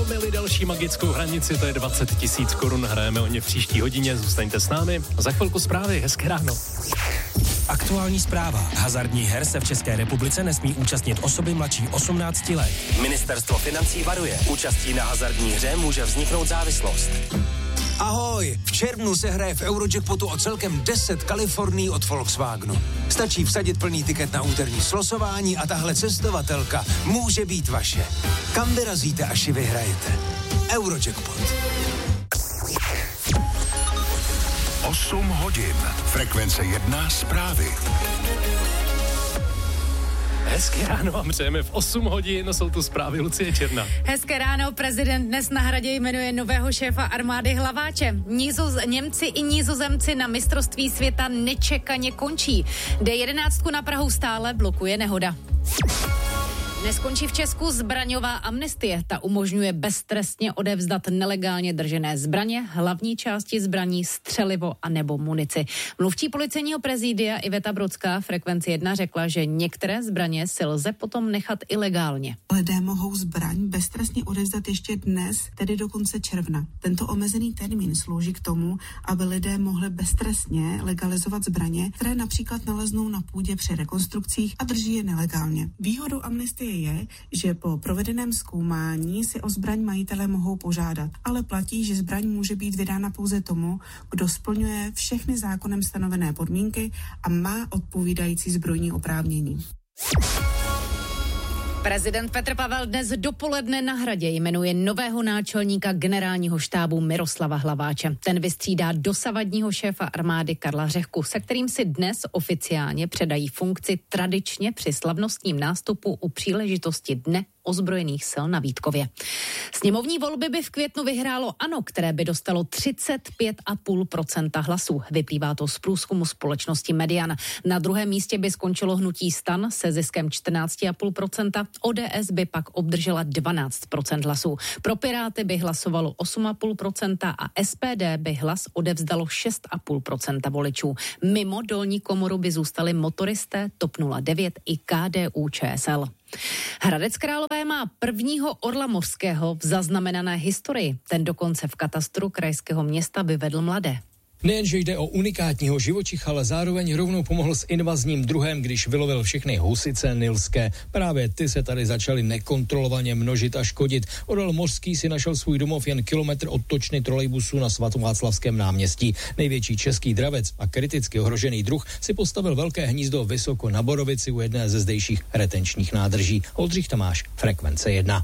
přelomili další magickou hranici, to je 20 000 korun, hrajeme o ně v příští hodině, zůstaňte s námi. Za chvilku zprávy, hezké ráno. Aktuální zpráva. Hazardních her se v České republice nesmí účastnit osoby mladší 18 let. Ministerstvo financí varuje. Účastí na hazardní hře může vzniknout závislost. Ahoj, v červnu se hraje v Eurojackpotu o celkem 10 Kalifornií od Volkswagenu. Stačí vsadit plný tiket na úterní slosování a tahle cestovatelka může být vaše. Kam vyrazíte, až ji vyhrajete? Eurojackpot. 8 hodin. Frekvence 1 zprávy. Hezké ráno vám přejeme v 8 hodin, jsou tu zprávy Lucie Černá. Hezké ráno, prezident dnes na Hradě jmenuje nového šéfa armády Hlaváče. Němci i Nizozemci na mistrovství světa nečekaně končí. D11 na Prahu stále blokuje nehoda. Neskončí v Česku zbraňová amnestie. Ta umožňuje beztrestně odevzdat nelegálně držené zbraně, hlavní části zbraní, střelivo a nebo munici. Mluvčí policejního prezidia Iveta Brodská Frekvenci 1 řekla, že některé zbraně si lze potom nechat ilegálně. Lidé mohou zbraň beztrestně odevzdat ještě dnes, tedy do konce června. Tento omezený termín slouží k tomu, aby lidé mohli beztrestně legalizovat zbraně, které například naleznou na půdě při rekonstrukcích a drží je nelegálně. Výhodou amnestie je, že po provedeném zkoumání si o zbraň majitelé mohou požádat, ale platí, že zbraň může být vydána pouze tomu, kdo splňuje všechny zákonem stanovené podmínky a má odpovídající zbrojní oprávnění. Prezident Petr Pavel dnes dopoledne na Hradě jmenuje nového náčelníka generálního štábu Miroslava Hlaváče. Ten vystřídá dosavadního šéfa armády Karla Řehku, se kterým si dnes oficiálně předají funkci tradičně při slavnostním nástupu u příležitosti Dne ozbrojených sil na Vítkově. Sněmovní volby by v květnu vyhrálo ANO, které by dostalo 35,5% hlasů. Vyplývá to z průzkumu společnosti Median. Na druhém místě by skončilo hnutí STAN se ziskem 14,5%, ODS by pak obdržela 12% hlasů. Pro Piráty by hlasovalo 8,5% a SPD by hlas odevzdalo 6,5% voličů. Mimo dolní komoru by zůstali motoristé, TOP 09 i KDU-ČSL. Hradec Králové má prvního orla mořského v zaznamenané historii. Ten dokonce v katastru krajského města vyvedl mladé. Nejenže jde o unikátního živočicha, ale zároveň rovnou pomohl s invazním druhem, když vylovil všechny husice nilské. Právě ty se tady začaly nekontrolovaně množit a škodit. Orel mořský si našel svůj domov jen kilometr od točny trolejbusu na Svatováclavském náměstí. Největší český dravec a kriticky ohrožený druh si postavil velké hnízdo vysoko na Borovici u jedné ze zdejších retenčních nádrží. Oldřich Tomáš, Frekvence 1.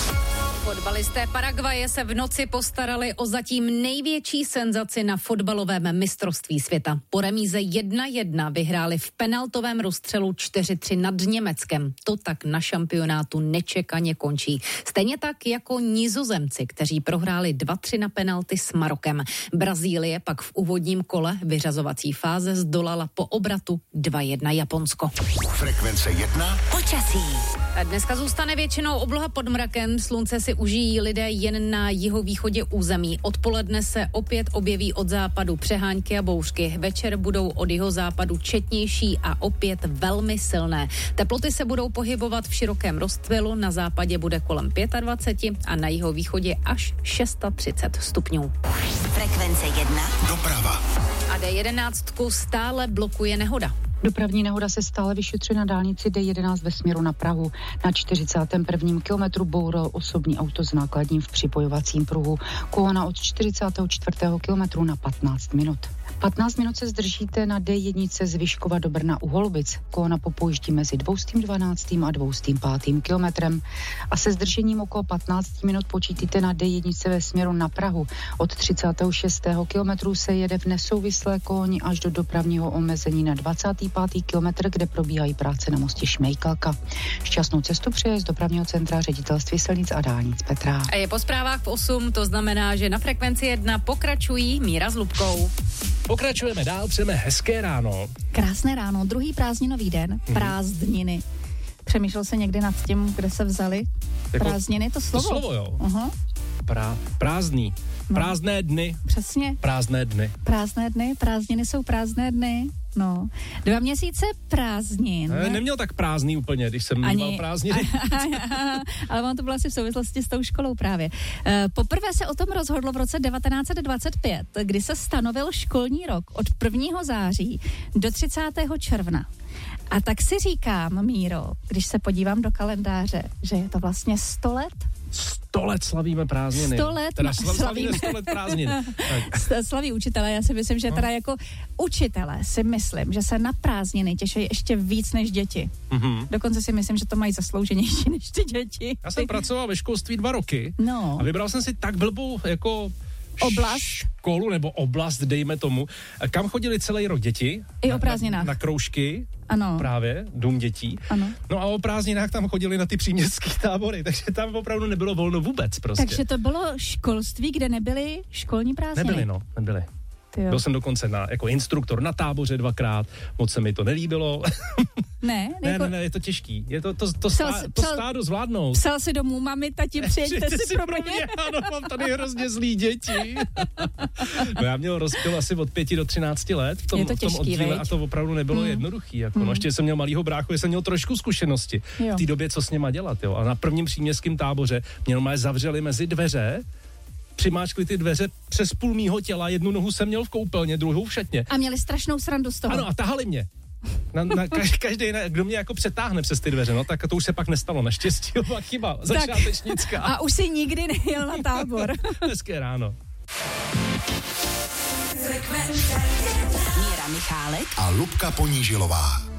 Fotbalisté Paraguaje se v noci postarali o zatím největší senzaci na fotbalovém mistrovství světa. Po remíze 1-1 vyhráli v penaltovém rozstřelu 4-3 nad Německem. To tak na šampionátu nečekaně končí. Stejně tak jako Nizozemci, kteří prohráli 2-3 na penalty s Marokem. Brazílie pak v úvodním kole vyřazovací fáze zdolala po obratu 2-1 Japonsko. Frekvence 1. Počasí. Dneska zůstane většinou obloha pod mrakem, slunce si užijí lidé jen na jihovýchodě území. Odpoledne se opět objeví od západu přehánky a bouřky. Večer budou od jihozápadu četnější a opět velmi silné. Teploty se budou pohybovat v širokém rozptylu, na západě bude kolem 25 a na jihovýchodě až 630 stupňů. Frekvence 1. Doprava. A D11 stále blokuje nehoda. Dopravní nehoda se stále vyšetřuje na dálnici D11 ve směru na Prahu. Na 41. kilometru boural osobní auto s nákladním v připojovacím pruhu. Kolona od 44. kilometru na 15 minut. 15 minut se zdržíte na D1 z Vyškova do Brna u Holubic. Kolona popouždí mezi 212. a 205. kilometrem. A se zdržením okolo 15 minut počítíte na D1 ve směru na Prahu. Od 36. kilometru se jede v nesouvislé koloni až do dopravního omezení na 25. kilometr, kde probíhají práce na mostě Šmejkalka. Šťastnou cestu přeje z dopravního centra Ředitelství silnic a dálnic Petra. A je po zprávách v 8, to znamená, že na Frekvenci 1 pokračují Míra s Lubkou. Pokračujeme dál, přejeme hezké ráno. Krásné ráno, druhý prázdninový den, prázdniny. Přemýšlel se někdy nad tím, kde se vzaly prázdniny, to slovo? To slovo, jo. Prázdný. Prázdné dny. Přesně. Prázdné dny. Prázdné dny, prázdniny jsou prázdné dny. No, 2 měsíce prázdnin. Neměl tak prázdný úplně, když jsem mýval prázdniny. Ale on to bylo asi v souvislosti s tou školou právě. Poprvé se o tom rozhodlo v roce 1925, kdy se stanovil školní rok od 1. září do 30. června. A tak si říkám, Míro, když se podívám do kalendáře, že je to vlastně 100 let. 100 let slavíme prázdniny. 100 let teda slavíme 100 let prázdnin. Slaví učitelé, já si myslím, že teda jako učitelé si myslím, že se na prázdniny těší ještě víc než děti. Mm-hmm. Dokonce si myslím, že to mají zaslouženější než ty děti. Já jsem pracoval ve školství 2 roky a vybral jsem si tak blbou jako oblast. Školu nebo oblast, dejme tomu, kam chodili celý rok děti. I o prázdninách. Na kroužky. Ano. Právě, dům dětí. Ano. No a o prázdninách tam chodili na ty příměstské tábory, takže tam opravdu nebylo volno vůbec prostě. Takže to bylo školství, kde nebyly školní prázdniny? Nebyly. Byl jsem dokonce jako instruktor na táboře 2krát, moc se mi to nelíbilo. Ne, je to těžký. Je to stádo zvládnout. Psal si domů, mami, tati, přijeďte si pro mě. Ano, mám tady hrozně zlý děti. No já měl rozptyl asi od 5 do 13 let v tom oddíle a to opravdu nebylo jednoduchý. Jako, no, ještě jsem měl malýho bráchu, jsem měl trošku zkušenosti v té době, co s něma dělat. Jo. A na prvním příměstském táboře mě zavřeli mezi dveře, přimáčkli ty dveře přes půl mýho těla, jednu nohu jsem měl v koupelně, druhou v šatně. A měli strašnou srandu z toho. Ano, a tahali mě. Každý, kdo mě jako přetáhne přes ty dveře, no tak to už se pak nestalo, naštěstí, byla chyba, začátečnická. A už si nikdy nejel na tábor. Hezké ráno. Míra Michálek a Lubka Ponížilová.